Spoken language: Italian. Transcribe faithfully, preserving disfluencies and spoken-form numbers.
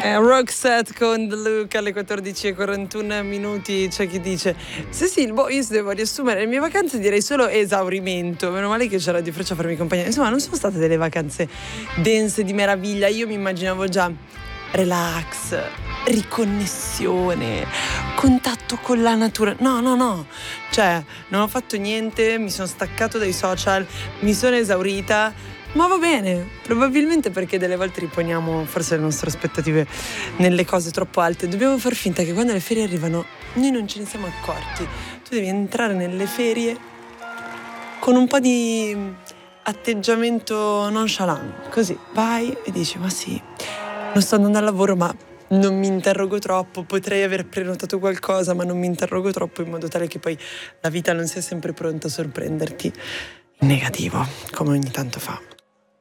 Eh, Roxette con The Look alle quattordici e quarantuno minuti. C'è chi dice: sì sì, boh, io se devo riassumere le mie vacanze direi solo esaurimento. Meno male che c'era Di Freccia a farmi compagnia. Insomma, non sono state delle vacanze dense di meraviglia. Io mi immaginavo già relax, riconnessione, contatto con la natura. No, no, no. Cioè, non ho fatto niente, mi sono staccato dai social, mi sono esaurita. Ma va bene, probabilmente perché delle volte riponiamo forse le nostre aspettative nelle cose troppo alte. Dobbiamo far finta che quando le ferie arrivano noi non ce ne siamo accorti. Tu devi entrare nelle ferie con un po' di atteggiamento nonchalant. Così vai e dici: ma sì, non sto andando al lavoro, ma non mi interrogo troppo. Potrei aver prenotato qualcosa, ma non mi interrogo troppo, in modo tale che poi la vita non sia sempre pronta a sorprenderti in negativo, come ogni tanto fa.